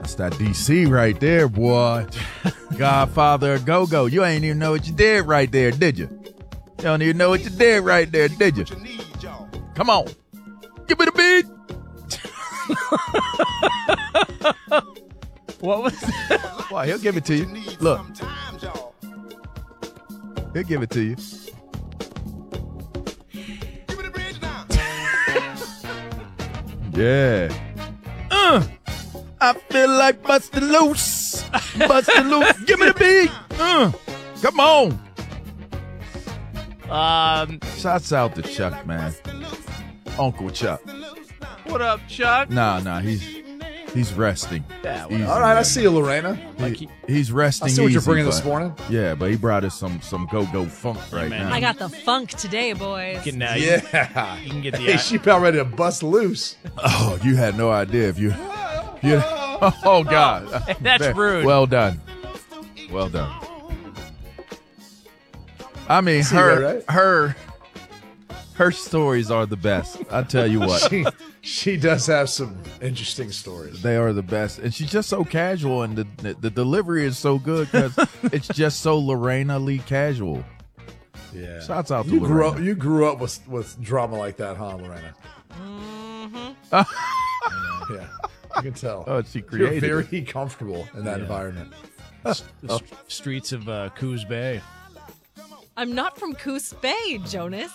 That's that DC right there, boy. Godfather of go-go. You ain't even know what you did right there, did you? You don't even know what you did right there, did you? Come on. Give me the beat. What was that? Why, he'll give it to you. Look. He'll give it to you. Yeah. I feel like busting loose. Busting loose. Give me the beat. Come on. Shouts out to Chuck, man. Uncle Chuck. What up, Chuck? Nah, he's resting. Yeah, Easy, all right, I see you, Lorena. He's resting. I see what you're easy, bringing but- this morning. Yeah, but he brought us some go-go funk right man. now. I got the funk today, boys. You can, Yeah. You can get the. Hey, she about ready to bust loose. Oh, you had no idea if you. Oh God, That's rude. Well done. I mean, See that, right? her stories are the best. I tell you what, She does have some interesting stories. they are the best, and she's just so casual, and the delivery is so good because it's just so Lorena Lee casual. Yeah. Shouts out to you Lorena. You grew up with drama like that, huh, Lorena? Yeah, I can tell. Oh, she You're created it. very comfortable in that environment. The streets of Coos Bay. I'm not from Coos Bay, Jonas.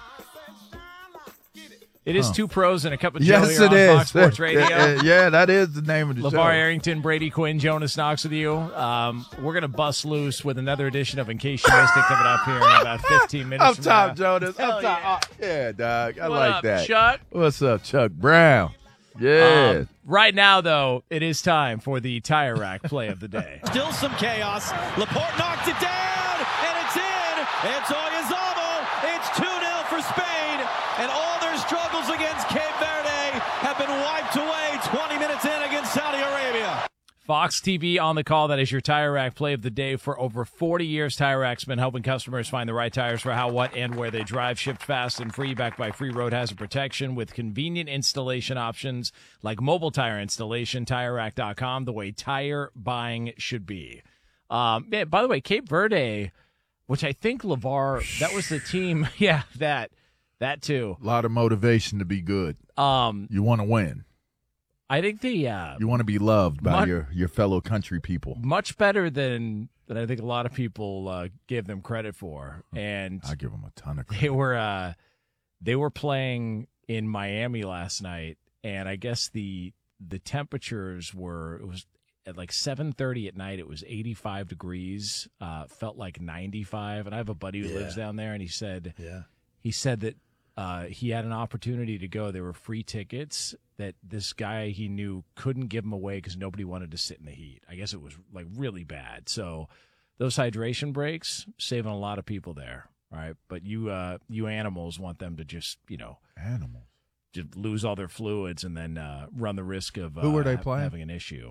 It is Two Pros and a Cup of Joe Yes, here it on is. Fox Sports Radio. Yeah, that is the name of the show. LeVar Arrington, Brady Quinn, Jonas Knox with you. We're going to bust loose with another edition of In Case You Missed It coming up here in about 15 minutes Up from top, now. Jonas. Hell Up top. Yeah, dog. I What like up, that. Chuck? What's up, Chuck Brown? Yeah. Right now, though, it is time for the Tire Rack play of the day. Still some chaos. Laporte knocked it down, and it's in. It's Oyazamo. It's 2-0 for Spain, and all their struggles against Cape Verde have been wiped away 20 minutes in against Saudi Arabia. Fox TV on the call. That is your Tire Rack play of the day. For over 40 years, Tire Rack's been helping customers find the right tires for how, what, and where they drive. Shipped fast and free, backed by free road hazard protection with convenient installation options like mobile tire installation. TireRack.com, the way tire buying should be. By the way, Cape Verde, which I think LeVar, that was the team. Yeah, that too. A lot of motivation to be good. You want to win. I think You want to be loved by Mon- your fellow country people. much better than I think a lot of people give them credit for. And I give them a ton of they credit. were playing in Miami last night, and I guess the temperatures it was at like 7:30 at night. It was 85 degrees, felt like 95. And I have a buddy who lives down there, and he said that he had an opportunity to go. There were free tickets that this guy he knew couldn't give him away because nobody wanted to sit in the heat. I guess it was like really bad. So those hydration breaks saving a lot of people there. All right, but you animals want them to just Animals. just lose all their fluids and then run the risk of Who were they playing? having an issue.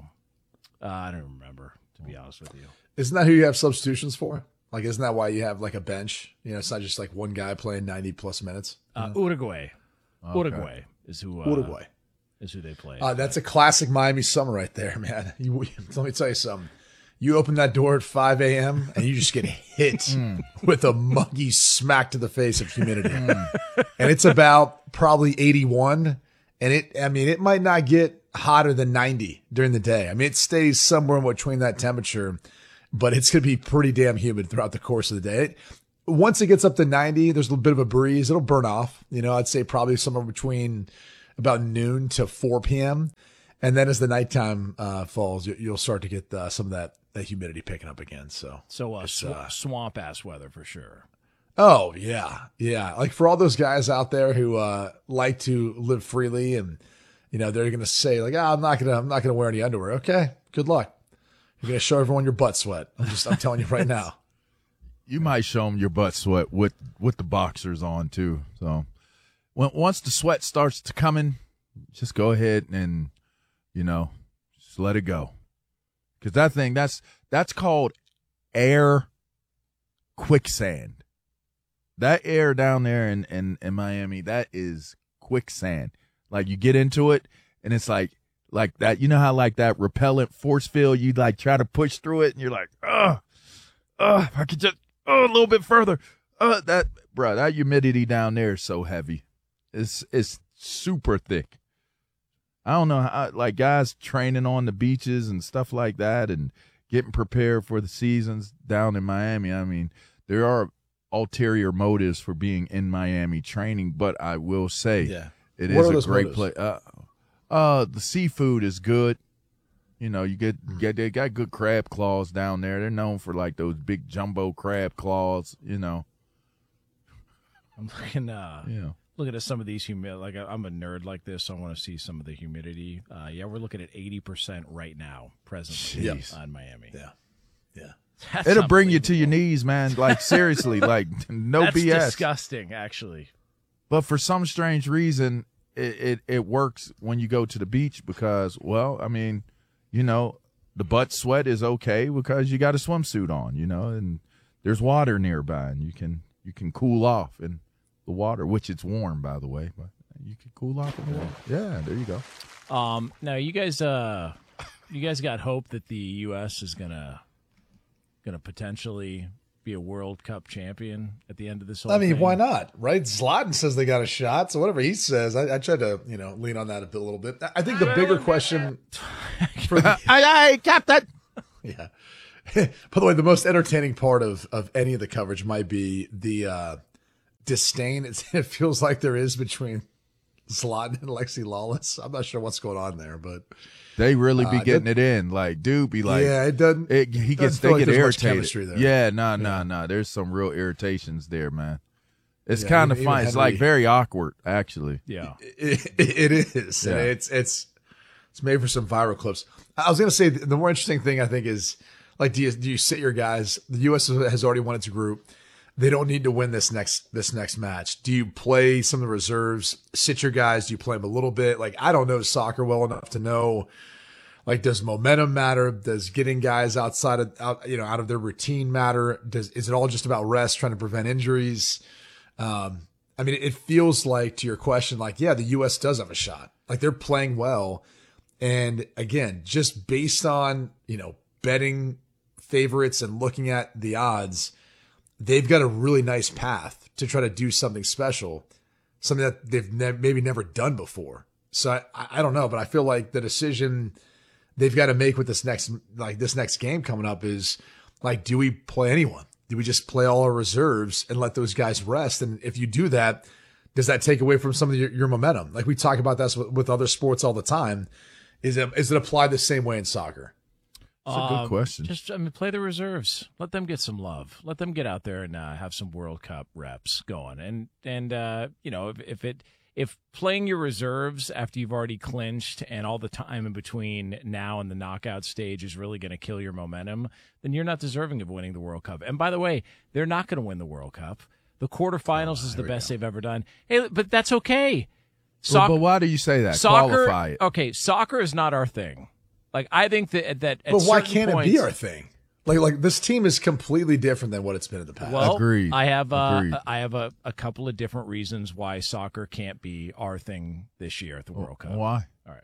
I don't remember, to be honest with you. Isn't that who you have substitutions for? Like, isn't that why you have like a bench? It's not just like one guy playing 90 plus minutes. Uruguay. Okay. Uruguay is who. Uruguay. Is who they play. That's a classic Miami summer right there, man. Let me tell you something. You open that door at 5 a.m. and you just get hit with a muggy smack to the face of humidity. And it's about probably 81. And it might not get hotter than 90 during the day. I mean, it stays somewhere in between that temperature, but it's going to be pretty damn humid throughout the course of the day. Once it gets up to 90, there's a little bit of a breeze. It'll burn off. I'd say probably somewhere between about noon to 4 p.m. And then as the nighttime falls, you'll start to get some of that humidity picking up again. So swamp ass weather for sure. Oh yeah. Yeah. Like for all those guys out there who like to live freely and they're going to say like, I'm not going to wear any underwear. Okay. Good luck. You're going to show everyone your butt sweat. I'm telling you right now. You might show them your butt sweat with the boxers on too. So once the sweat starts to come in, just go ahead and just let it go. Cause that thing, that's called air quicksand. That air down there in Miami, that is quicksand. Like you get into it and it's like like that. You know how like that repellent force field, you like try to push through it and you're like, if I could just, a little bit further. That humidity down there is so heavy. It's super thick. I don't know how, like guys training on the beaches and stuff like that and getting prepared for the seasons down in Miami. I mean, there are ulterior motives for being in Miami training, but I will say it is a great place. The seafood is good. You know, they got good crab claws down there. They're known for like those big jumbo crab claws, you know. I'm looking at some of these like I'm a nerd like this, so I want to see some of the humidity. We're looking at 80% right now, presently on Miami. Yeah. That's It'll bring you to your knees, man. Like seriously, like no That's BS. Disgusting, actually. But for some strange reason, it works when you go to the beach because, well, I mean, you know, the butt sweat is okay because you got a swimsuit on, you know, and there's water nearby, and you can cool off in the water, which it's warm, by the way, but you can cool off in the water. Yeah, there you go. Now you guys got hope that the U.S. is gonna potentially be a World Cup champion at the end of this whole thing? Why not, right? Zlatan says they got a shot, so whatever he says, I tried to, lean on that a little bit. I think the bigger question for Aye, Captain. Yeah. By the way, the most entertaining part of any of the coverage might be the disdain it feels like there is between Zlatan and Alexi Lawless. I'm not sure what's going on there, but they really be getting it in. Like, dude, be like, yeah, it doesn't. They like get there's much irritated. chemistry there. Yeah, no. There's some real irritations there, man. It's kind of fun. It's like very awkward, actually. Yeah, it is. Yeah. It's made for some viral clips. I was gonna say the more interesting thing I think is like, do you sit your guys? The U.S. has already won its group. They don't need to win this next match. Do you play some of the reserves? Sit your guys? Do you play them a little bit? Like, I don't know soccer well enough to know. Like, does momentum matter? Does getting guys out of their routine matter? Is it all just about rest, trying to prevent injuries? It feels like, to your question, like, yeah, the U.S. does have a shot. Like, they're playing well, and again, just based on betting favorites and looking at the odds, they've got a really nice path to try to do something special, something that they've maybe never done before. So I don't know, but I feel like the decision they've got to make with this next game coming up is like, do we play anyone? Do we just play all our reserves and let those guys rest? And if you do that, does that take away from some of your momentum? Like we talk about this with other sports all the time. Is it applied the same way in soccer? That's a good question. Just play the reserves. Let them get some love. Let them get out there and have some World Cup reps going. And if playing your reserves after you've already clinched and all the time in between now and the knockout stage is really going to kill your momentum, then you're not deserving of winning the World Cup. And by the way, they're not going to win the World Cup. The quarterfinals is the best they've ever done. Hey, but that's okay. But why do you say that? Qualify it. Okay, soccer is not our thing. Like, I think that at but why can't points, it be our thing? Like this team is completely different than what it's been in the past. Well, Agreed. I have a couple of different reasons why soccer can't be our thing this year at the World Cup. Why? All right.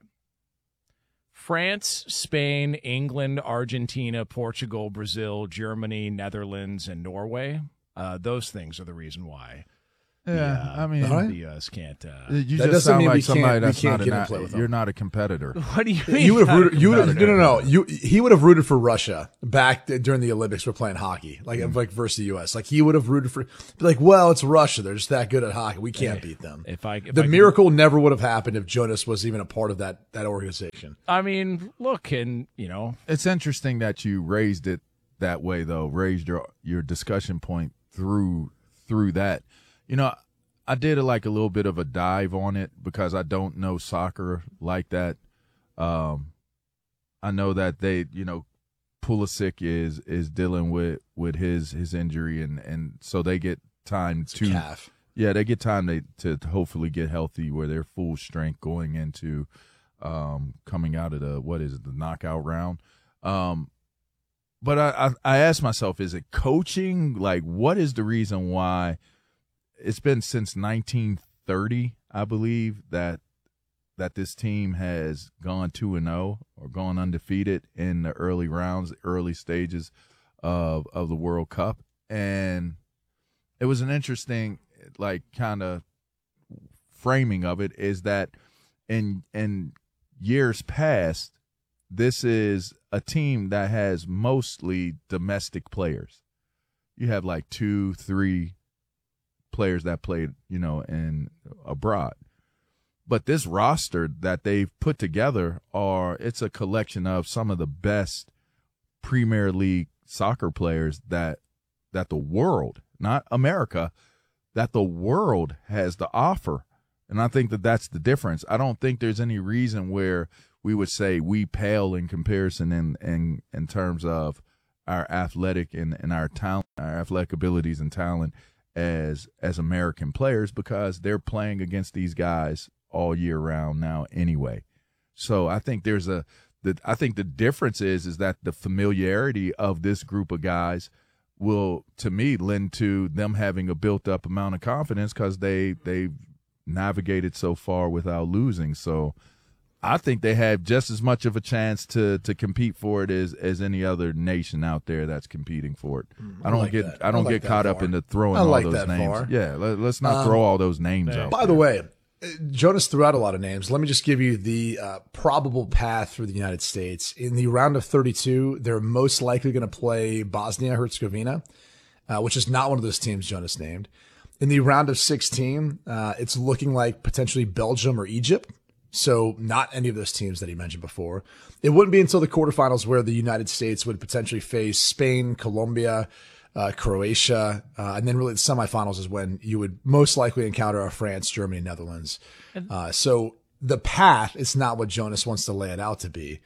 France, Spain, England, Argentina, Portugal, Brazil, Germany, Netherlands, and Norway. Those things are the reason why. Yeah, the U.S. can't. You that just sound like somebody that's not get to play with them. you're not a competitor. What do you mean? You would have rooted. He would have rooted for Russia back during the Olympics. We're playing hockey, like versus the U.S. Like he would have rooted for. Be like, well, it's Russia. They're just that good at hockey. We can't beat them. The miracle never would have happened if Jonas was even a part of that organization. I mean, look, and It's interesting that you raised it that way, though. Raised your discussion point through that. I did a little bit of a dive on it because I don't know soccer like that. I know that they, Pulisic is dealing with his injury, and so they get time calf. Yeah, they get time to hopefully get healthy where they're full strength going into coming out of the knockout round. But I asked myself, is it coaching? Like, what is the reason why? It's been since 1930, I believe, that that this team has gone 2-0 or gone undefeated in the early rounds, early stages of the World Cup. And it was an interesting, like, kind of framing of it is that in years past, this is a team that has mostly domestic players. You have like 2-3 players that played, in abroad. But this roster that they've put together it's a collection of some of the best Premier League soccer players that the world, not America, that the world has to offer. And I think that that's the difference. I don't think there's any reason where we would say we pale in comparison in terms of our athletic and our talent, our athletic abilities and talent as American players, because they're playing against these guys all year round now anyway. So I think I think the difference is that the familiarity of this group of guys will, to me, lend to them having a built-up amount of confidence because they've navigated so far without losing. So I think they have just as much of a chance to compete for it as any other nation out there that's competing for it. I don't get caught up into throwing all those names. Yeah, let's not throw all those names out. By the way, Jonas threw out a lot of names. Let me just give you the probable path for the United States. In the round of 32, they're most likely going to play Bosnia-Herzegovina, which is not one of those teams Jonas named. In the round of 16, it's looking like potentially Belgium or Egypt. So not any of those teams that he mentioned before. It wouldn't be until the quarterfinals where the United States would potentially face Spain, Colombia, Croatia, and then really the semifinals is when you would most likely encounter France, Germany, Netherlands. So the path is not what Jonas wants to lay it out to be.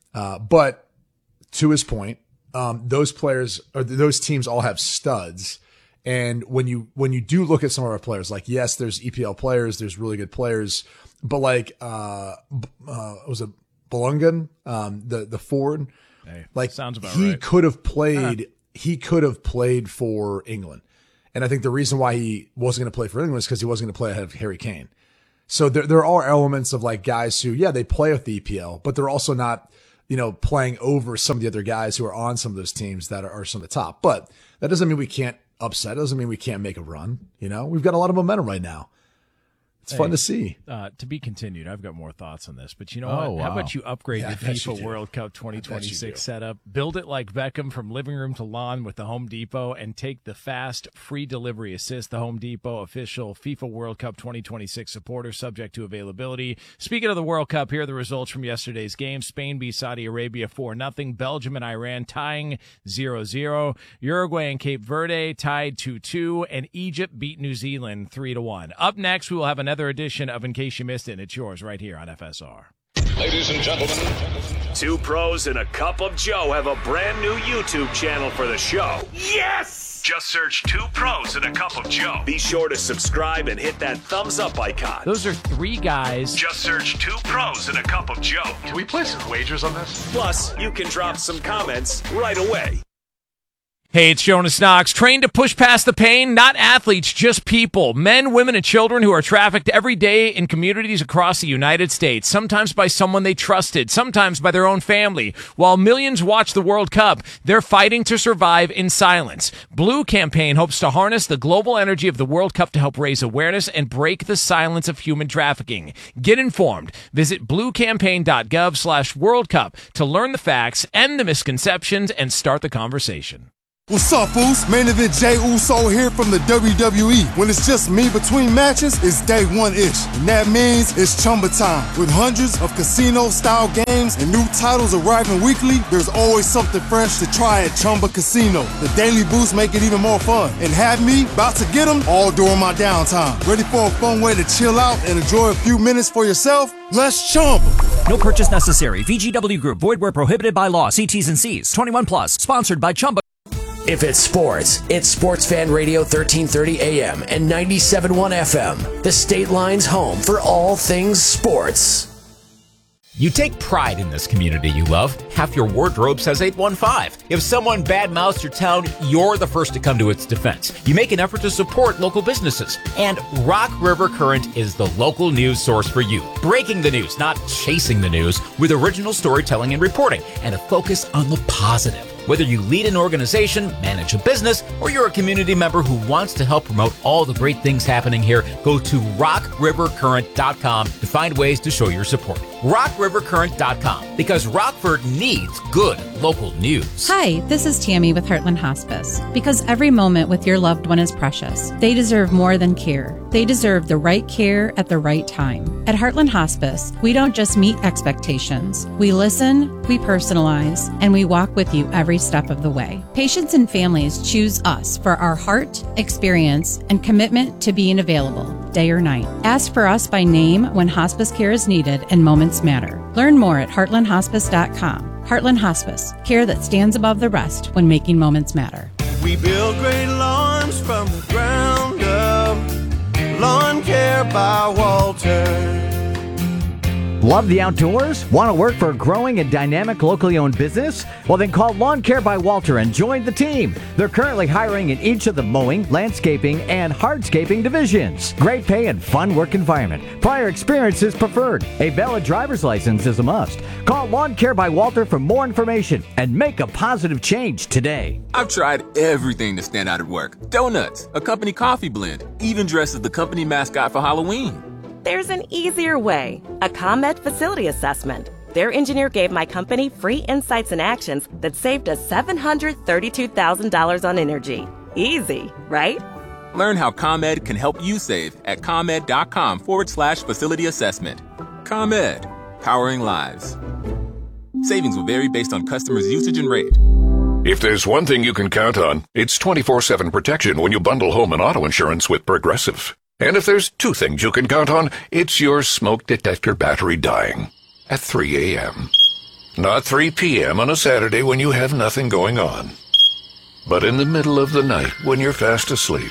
But to his point, those players or those teams all have studs. And when you do look at some of our players, like, yes, there's EPL players, there's really good players, but like, was it Belungan, the forward? Hey, like, sounds about he right. could have played. He could have played for England, and I think the reason why he wasn't going to play for England is because he wasn't going to play ahead of Harry Kane. So there are elements of like guys who, yeah, they play with the EPL, but they're also not, playing over some of the other guys who are on some of those teams that are some of the top. But that doesn't mean we can't upset. It doesn't mean we can't make a run. We've got a lot of momentum right now. It's fun to see. To be continued. I've got more thoughts on this, but you know Oh, what? How wow. about you upgrade your I bet you FIFA do. World Cup 2026 setup, build it like Beckham from living room to lawn with the Home Depot, and take the fast, free delivery assist. The Home Depot official FIFA World Cup 2026 supporter, subject to availability. Speaking of the World Cup, here are the results from yesterday's game. Spain beat Saudi Arabia 4-0. Belgium and Iran tying 0-0. Uruguay and Cape Verde tied 2-2, and Egypt beat New Zealand 3-1. Up next, we will have another edition of In Case You Missed It, and it's yours right here on FSR. Ladies and gentlemen, Two Pros and a Cup of Joe have a brand new YouTube channel for the show. Yes! Just search Two Pros and a Cup of Joe. Be sure to subscribe and hit that thumbs up icon. Those are three guys. Just search Two Pros and a Cup of Joe. can we place some wagers on this? Plus, you can drop some comments right away. Hey, it's Jonas Knox. Trained to push past the pain? Not athletes, just people. Men, women, and children who are trafficked every day in communities across the United States. Sometimes by someone they trusted, sometimes by their own family. While millions watch the World Cup, they're fighting to survive in silence. Blue Campaign hopes to harness the global energy of the World Cup to help raise awareness and break the silence of human trafficking. Get informed. Visit bluecampaign.gov/World Cup to learn the facts, end the misconceptions, and start the conversation. What's up, fools? Main event Jey Uso here from the WWE. When it's just me between matches, it's day one-ish. And that means it's Chumba time. With hundreds of casino-style games and new titles arriving weekly, there's always something fresh to try at Chumba Casino. The daily boosts make it even more fun. And have me about to get them all during my downtime. Ready for a fun way to chill out and enjoy a few minutes for yourself? Let's Chumba. No purchase necessary. VGW Group. Void where prohibited by law. See T's and C's. 21 plus. Sponsored by Chumba. If it's sports, it's Sports Fan Radio 1330 AM and 97.1 FM, the State Line's home for all things sports. You take pride in this community you love. Half your wardrobe says 815. If someone badmouths your town, you're the first to come to its defense. You make an effort to support local businesses. And Rock River Current is the local news source for you. Breaking the news, not chasing the news, with original storytelling and reporting, and a focus on the positive. Whether you lead an organization, manage a business, or you're a community member who wants to help promote all the great things happening here, go to rockrivercurrent.com to find ways to show your support. rockrivercurrent.com, because Rockford needs good local news. Hi, this is Tammy with Heartland Hospice. Because every moment with your loved one is precious, they deserve more than care. They deserve the right care at the right time. At Heartland Hospice, we don't just meet expectations. We listen, we personalize, and we walk with you every step of the way. Patients and families choose us for our heart, experience, and commitment to being available, day or night. Ask for us by name when hospice care is needed and moments matter. Learn more at heartlandhospice.com. Heartland Hospice, care that stands above the rest when making moments matter. We build great lawns from the ground up. Lawn Care by Walter. Love the outdoors? Want to work for a growing and dynamic locally owned business? Well, then call Lawn Care by Walter and join the team. They're currently hiring in each of the mowing, landscaping, and hardscaping divisions. Great pay and fun work environment. Prior experience is preferred. A valid driver's license is a must. Call Lawn Care by Walter for more information and make a positive change today. I've tried everything to stand out at work. Donuts, a company coffee blend, even dressed as the company mascot for Halloween. There's an easier way, a ComEd facility assessment. Their engineer gave my company free insights and actions that saved us $732,000 on energy. Easy, right? Learn how ComEd can help you save at ComEd.com/facility assessment. ComEd, powering lives. Savings will vary based on customers' usage and rate. If there's one thing you can count on, it's 24/7 protection when you bundle home and auto insurance with Progressive. And if there's two things you can count on, it's your smoke detector battery dying at 3 a.m. Not 3 p.m. on a Saturday when you have nothing going on, but in the middle of the night when you're fast asleep.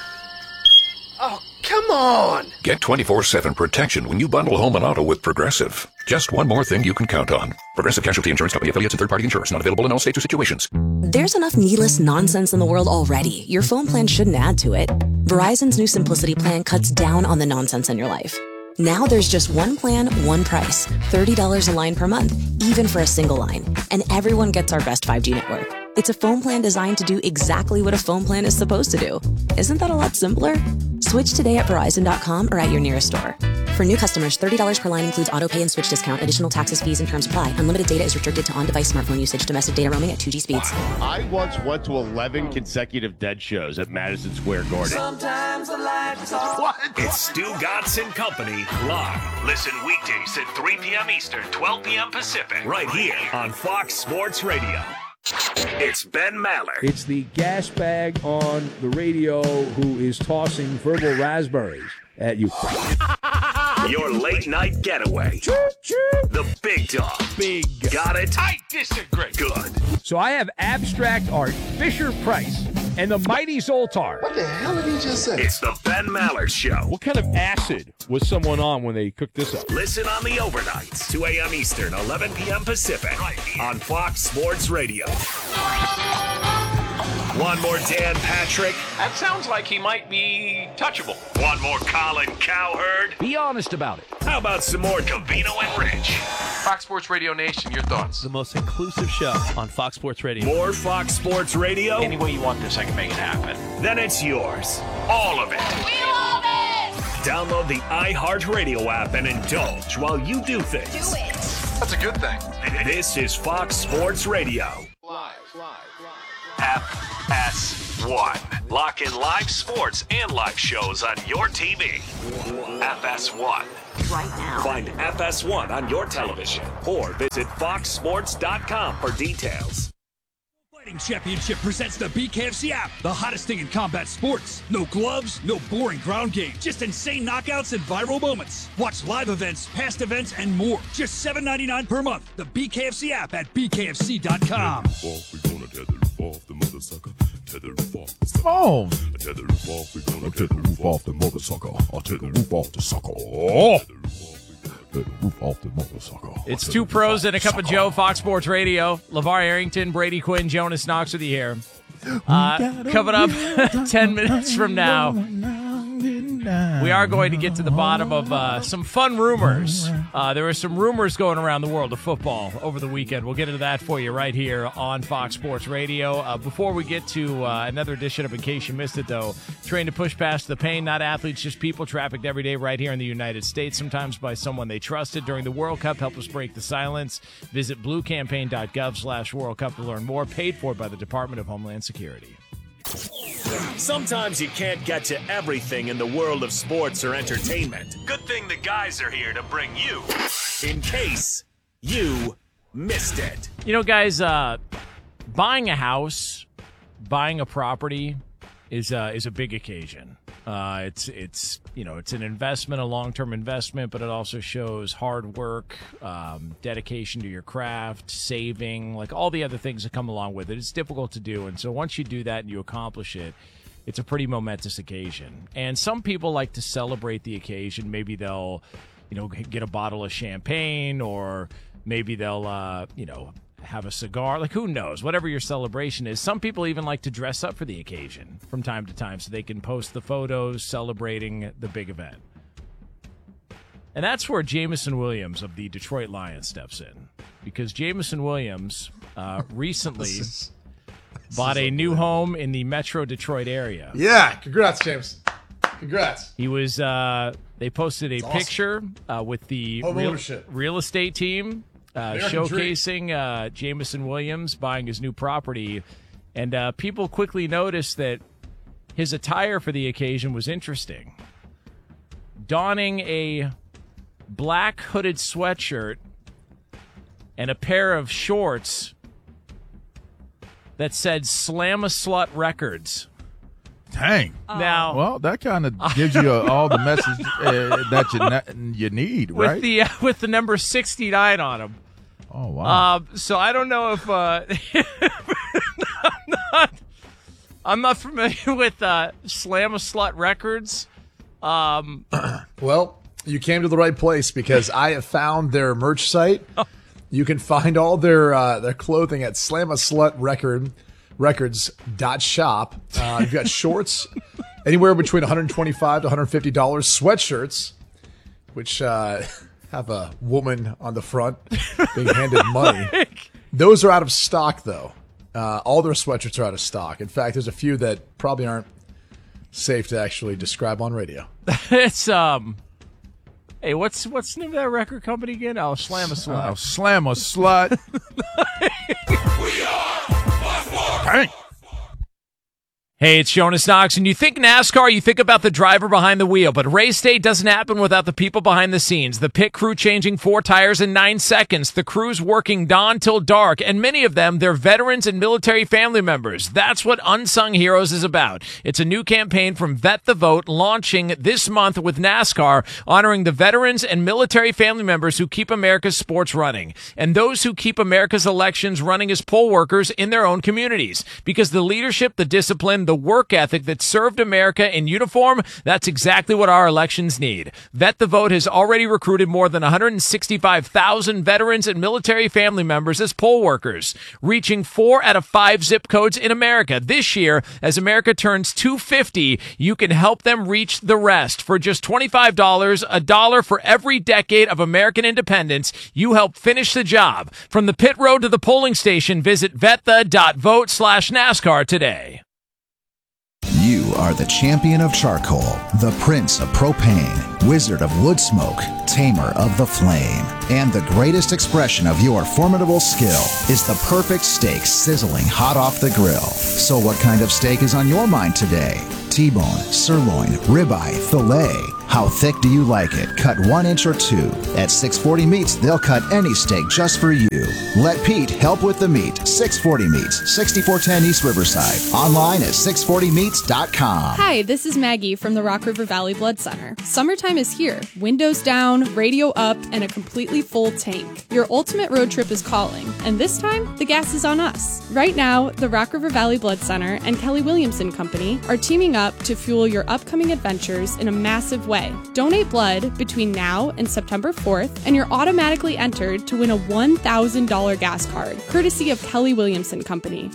Oh, come on! Get 24/7 protection when you bundle home and auto with Progressive. Just one more thing you can count on. Progressive Casualty Insurance Company, affiliates, and third-party insurers. Not available in all states or situations. There's enough needless nonsense in the world already. Your phone plan shouldn't add to it. Verizon's new Simplicity plan cuts down on the nonsense in your life. Now there's just one plan, one price. $30 a line per month, even for a single line. And everyone gets our best 5G network. It's a phone plan designed to do exactly what a phone plan is supposed to do. Isn't that a lot simpler? Switch today at Verizon.com or at your nearest store. For new customers, $30 per line includes auto pay and switch discount. Additional taxes, fees, and terms apply. Unlimited data is restricted to on-device smartphone usage. Domestic data roaming at 2G speeds. I once went to 11 consecutive Dead shows at Madison Square Garden. Sometimes the lights off. What? It's Stu Gatz and Company live. Listen weekdays at 3 p.m. Eastern, 12 p.m. Pacific. Right here on Fox Sports Radio. It's Ben Maller. It's the gas bag on the radio who is tossing verbal raspberries at you. Your late night getaway. The big dog. Big. Got it? I disagree. Good. So I have abstract art, Fisher Price, and the mighty Zoltar. What the hell did he just say? It's the Ben Maller Show. What kind of acid was someone on when they cooked this up? Listen on the overnights, 2 a.m. Eastern, 11 p.m. Pacific, right on Fox Sports Radio. One more Dan Patrick. That sounds like he might be touchable. One more Colin Cowherd. Be honest about it. How about some more Covino and Rich? Fox Sports Radio Nation, your thoughts? The most inclusive show on Fox Sports Radio. More Fox Sports Radio? Any way you want this, I can make it happen. Then it's yours. All of it. We love it! Download the iHeartRadio app and indulge while you do things. Do it. That's a good thing. This is Fox Sports Radio. Live. FS1. Lock in live sports and live shows on your TV. FS1. Right now. Find FS1 on your television or visit foxsports.com for details. Fighting Championship presents the BKFC app, the hottest thing in combat sports. No gloves, no boring ground game, just insane knockouts and viral moments. Watch live events, past events, and more. Just $7.99 per month. The BKFC app at BKFC.com. Off the mother sucker. Tether roof off the sucker. Oh. Tether roof off. We're gonna tether roof off the mother sucker. I'll tether roof off the sucker. Oh. It's Two Pros and a Cup of Joe, Fox Sports Radio. LeVar Arrington, Brady Quinn, Jonas Knox with you here. Coming up 10 minutes from now, we are going to get to the bottom of some fun rumors. There were some rumors going around the world of football over the weekend. We'll get into that for you right here on Fox Sports Radio. Before we get to another edition of In Case You Missed It, though, trained to push past the pain, not athletes, just people trafficked every day right here in the United States, sometimes by someone they trusted during the World Cup. Help us break the silence. Visit bluecampaign.gov/World Cup to learn more. Paid for by the Department of Homeland Security. Sometimes you can't get to everything in the world of sports or entertainment. Good thing the guys are here to bring you In Case You Missed It. You know, guys, buying a house, buying a property is a big occasion. It's an investment, a long-term investment, but it also shows hard work, dedication to your craft, saving, like all the other things that come along with it. It's difficult to do, and so once you do that and you accomplish it, it's a pretty momentous occasion. And some people like to celebrate the occasion. Maybe they'll, get a bottle of champagne, or maybe they'll, have a cigar, like who knows, whatever your celebration is. Some people even like to dress up for the occasion from time to time so they can post the photos celebrating the big event. And that's where Jameson Williams of the Detroit Lions steps in, because Jameson Williams recently bought a new home in the Metro Detroit area. Yeah, congrats, James. Congrats. He was they posted a picture with the real estate team showcasing Jameson Williams buying his new property, and people quickly noticed that his attire for the occasion was interesting. Donning a black hooded sweatshirt and a pair of shorts that said Slam a Slut Records. Dang. Now, well, that kind of gives you all the message that you need, right? With the number 69 on him. Oh, wow. So I don't know if I'm not familiar with Slam a Slut Records. Well, you came to the right place, because I have found their merch site. You can find all their clothing at slamaslutrecords.shop. You've got shorts anywhere between $125 to $150, sweatshirts, which have a woman on the front being handed money. Those are out of stock, though. All their sweatshirts are out of stock. In fact, there's a few that probably aren't safe to actually describe on radio. It's hey, what's the name of that record company again? Oh, Slam a Slut. Oh, Slam a Slut. We are Dang. Hey, it's Jonas Knox, and you think NASCAR, you think about the driver behind the wheel, but race day doesn't happen without the people behind the scenes. The pit crew changing 4 tires in 9 seconds, the crews working dawn till dark, and many of them, they're veterans and military family members. That's what Unsung Heroes is about. It's a new campaign from Vet the Vote, launching this month with NASCAR, honoring the veterans and military family members who keep America's sports running, and those who keep America's elections running as poll workers in their own communities. Because the leadership, the discipline, the work ethic that served America in uniform, that's exactly what our elections need. Vet the Vote has already recruited more than 165,000 veterans and military family members as poll workers, reaching 4 out of 5 zip codes in America. This year, as America turns 250, you can help them reach the rest. For just $25, $1 for every decade of American independence, you help finish the job. From the pit road to the polling station, visit vetha.vote/NASCAR today. You are the champion of charcoal, the prince of propane, wizard of wood smoke, tamer of the flame. And the greatest expression of your formidable skill is the perfect steak sizzling hot off the grill. So what kind of steak is on your mind today? T-bone, sirloin, ribeye, filet. How thick do you like it? Cut 1 inch or 2. At 640 Meats, they'll cut any steak just for you. Let Pete help with the meat. 640 Meats, 6410 East Riverside. Online at 640meats.com. Hi, this is Maggie from the Rock River Valley Blood Center. Summertime is here. Windows down, radio up, and a completely full tank. Your ultimate road trip is calling, and this time, the gas is on us. Right now, the Rock River Valley Blood Center and Kelly Williamson Company are teaming up to fuel your upcoming adventures in a massive way way. Donate blood between now and September 4th, and you're automatically entered to win a $1,000 gas card, courtesy of Kelly Williamson Company.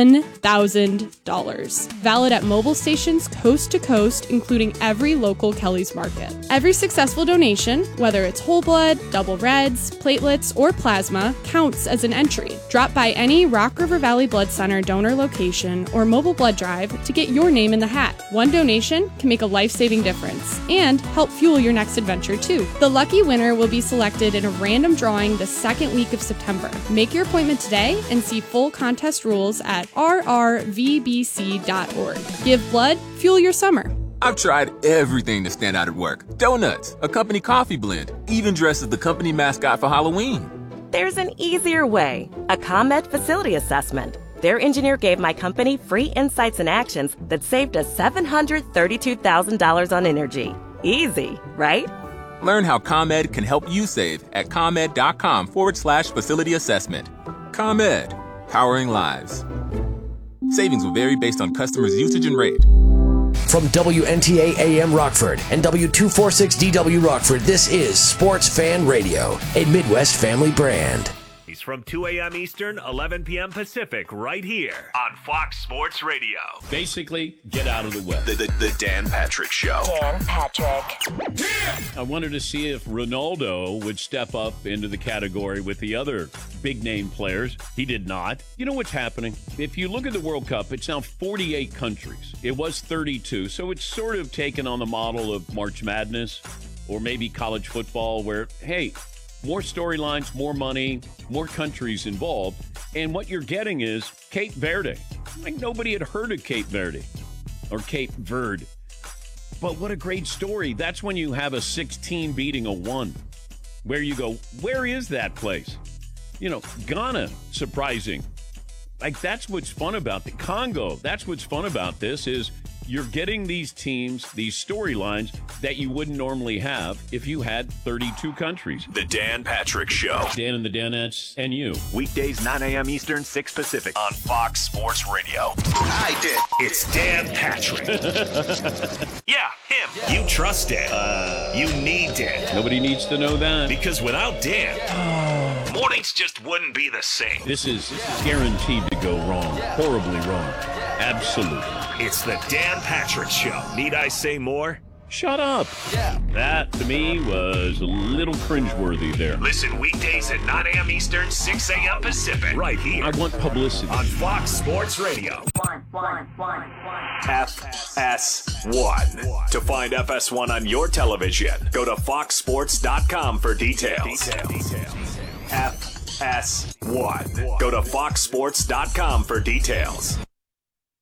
$1,000. Valid at mobile stations coast to coast, including every local Kelly's Market. Every successful donation, whether it's whole blood, double reds, platelets, or plasma, counts as an entry. Drop by any Rock River Valley Blood Center donor location or mobile blood drive to get your name in the hat. One donation can make a life-saving difference and help fuel your next adventure too. The lucky winner will be selected in a random drawing the second week of September. Make your appointment today and see full contest rules at rrvbc.org. Give blood, fuel your summer. I've tried everything to stand out at work. Donuts, a company coffee blend, even dressed as the company mascot for Halloween. There's an easier way. A ComEd facility assessment. Their engineer gave my company free insights and actions that saved us $732,000 on energy. Easy, right? Learn how ComEd can help you save at ComEd.com/facility assessment. ComEd, powering lives. Savings will vary based on customers' usage and rate. From WNTA AM Rockford and W246DW Rockford, this is Sports Fan Radio, a Midwest family brand. He's from 2 a.m. Eastern, 11 p.m. Pacific, right here on Fox Sports Radio. Basically, get out of the way. The Dan Patrick Show. Dan Patrick. I wanted to see if Ronaldo would step up into the category with the other big-name players. He did not. You know what's happening? If you look at the World Cup, it's now 48 countries. It was 32, so it's sort of taken on the model of March Madness or maybe college football where, hey, more storylines, more money, more countries involved. And what you're getting is Cape Verde. Like nobody had heard of Cape Verde or Cape Verde. But what a great story. That's when you have a 16 beating a 1. Where you go, where is that place? You know, Ghana, surprising. Like that's what's fun about the Congo. That's what's fun about this is you're getting these teams, these storylines that you wouldn't normally have if you had 32 countries. The Dan Patrick Show. Dan and the Danettes and you. Weekdays, 9 a.m. Eastern, 6 Pacific on Fox Sports Radio. I did. It's Dan Patrick. Yeah, him. You trust Dan. You need Dan. Nobody needs to know that. Because without Dan, mornings just wouldn't be the same. This is guaranteed to go wrong. Horribly wrong. Absolutely. It's the Dan Patrick Show. Need I say more? Shut up. Yeah. That, to me, was a little cringeworthy there. Listen weekdays at 9 a.m. Eastern, 6 a.m. Pacific. Right here. I want publicity. On Fox Sports Radio. FS1. To find FS1 on your television, go to foxsports.com for details. FS1. Go to foxsports.com for details.